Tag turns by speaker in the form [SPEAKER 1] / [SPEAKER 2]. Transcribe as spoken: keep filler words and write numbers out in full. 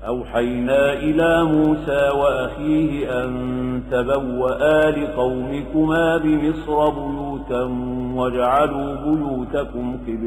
[SPEAKER 1] أوحينا إلى موسى وأخيه أن تبوأ لقومكما بمصر بيوتا واجعلوا بيوتكم قبلة